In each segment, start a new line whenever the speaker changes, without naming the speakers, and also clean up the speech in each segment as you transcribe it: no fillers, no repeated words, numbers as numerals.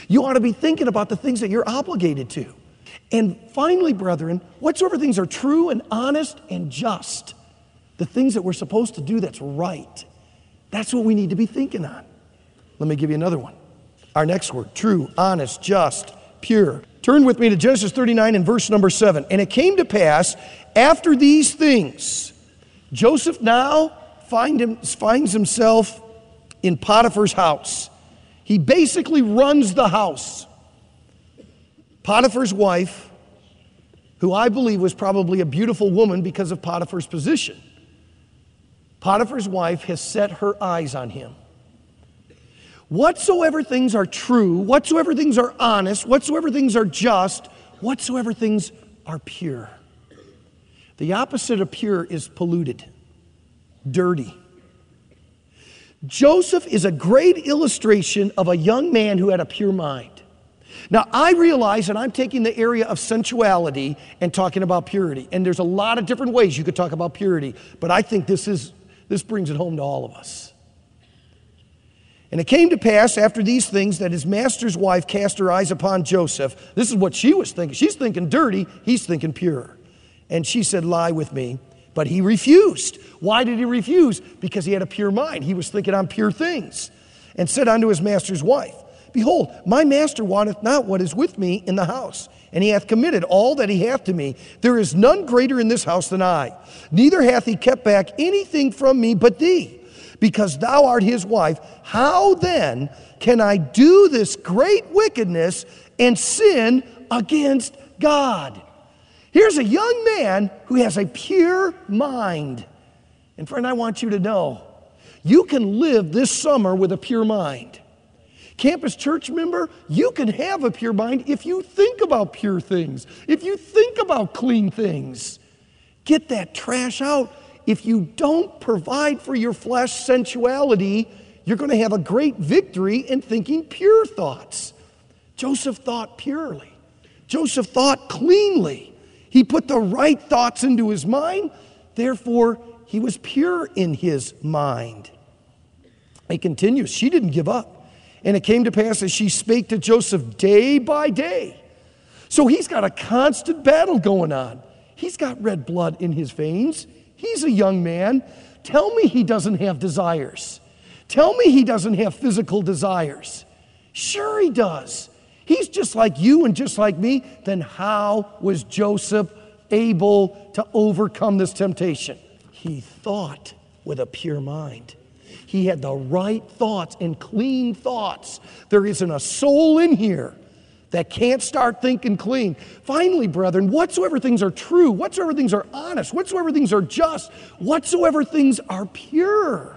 You ought to be thinking about the things that you're obligated to. And finally, brethren, whatsoever things are true and honest and just, the things that we're supposed to do that's right, that's what we need to be thinking on. Let me give you another one. Our next word, true, honest, just, pure. Turn with me to Genesis 39 and verse number 7. And it came to pass, after these things, Joseph now finds himself in Potiphar's house. He basically runs the house. Potiphar's wife, who I believe was probably a beautiful woman because of Potiphar's position. Potiphar's wife has set her eyes on him. Whatsoever things are true, whatsoever things are honest, whatsoever things are just, whatsoever things are pure. The opposite of pure is polluted, dirty. Joseph is a great illustration of a young man who had a pure mind. Now, I realize that I'm taking the area of sensuality and talking about purity. And there's a lot of different ways you could talk about purity, but I think this brings it home to all of us. And it came to pass after these things that his master's wife cast her eyes upon Joseph. This is what she was thinking. She's thinking dirty, he's thinking pure. And she said, lie with me. But he refused. Why did he refuse? Because he had a pure mind. He was thinking on pure things. And said unto his master's wife, behold, my master wanteth not what is with me in the house, and he hath committed all that he hath to me. There is none greater in this house than I. Neither hath he kept back anything from me but thee, because thou art his wife. How then can I do this great wickedness and sin against God? Here's a young man who has a pure mind. And friend, I want you to know, you can live this summer with a pure mind. Campus church member, you can have a pure mind if you think about pure things, if you think about clean things. Get that trash out. If you don't provide for your flesh sensuality, you're going to have a great victory in thinking pure thoughts. Joseph thought purely. Joseph thought cleanly. He put the right thoughts into his mind. Therefore, he was pure in his mind. He continues. She didn't give up. And it came to pass as she spake to Joseph day by day. So he's got a constant battle going on. He's got red blood in his veins. He's a young man. Tell me he doesn't have desires. Tell me he doesn't have physical desires. Sure he does. He's just like you and just like me. Then how was Joseph able to overcome this temptation? He thought with a pure mind. He had the right thoughts and clean thoughts. There isn't a soul in here that can't start thinking clean. Finally, brethren, whatsoever things are true, whatsoever things are honest, whatsoever things are just, whatsoever things are pure,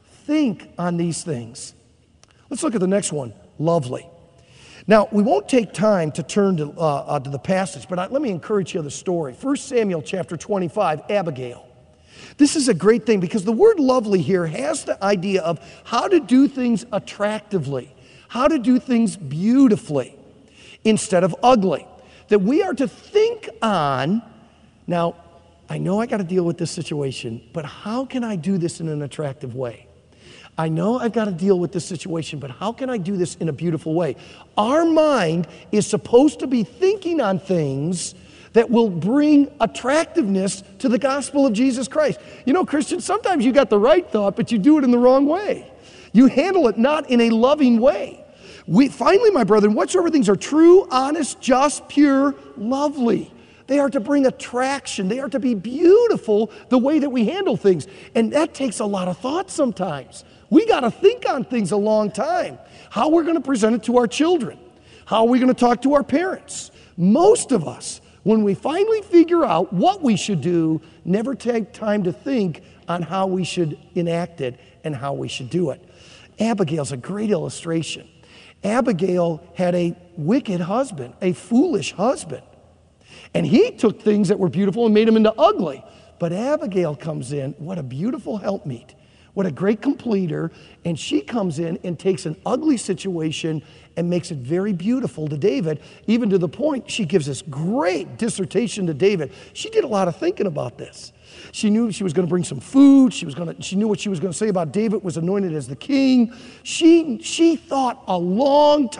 think on these things. Let's look at the next one, lovely. Now, we won't take time to turn to the passage, but let me encourage you of the story. 1 Samuel chapter 25, Abigail. This is a great thing because the word lovely here has the idea of how to do things attractively, how to do things beautifully instead of ugly. That we are to think on, now, I know I got to deal with this situation, but how can I do this in an attractive way? I know I've got to deal with this situation, but how can I do this in a beautiful way? Our mind is supposed to be thinking on things that will bring attractiveness to the gospel of Jesus Christ. You know, Christians, sometimes you got the right thought, but you do it in the wrong way. You handle it not in a loving way. Finally, my brethren, whatsoever things are true, honest, just, pure, lovely. They are to bring attraction. They are to be beautiful the way that we handle things. And that takes a lot of thought sometimes. We got to think on things a long time. How we're going to present it to our children. How are we going to talk to our parents? Most of us, when we finally figure out what we should do, never take time to think on how we should enact it and how we should do it. Abigail's a great illustration. Abigail had a wicked husband, a foolish husband. And he took things that were beautiful and made them into ugly. But Abigail comes in, what a beautiful helpmeet. What a great completer. And she comes in and takes an ugly situation and makes it very beautiful to David, even to the point she gives this great dissertation to David. She did a lot of thinking about this. She knew she was going to bring some food. She knew what she was going to say about David was anointed as the king. She thought a long time.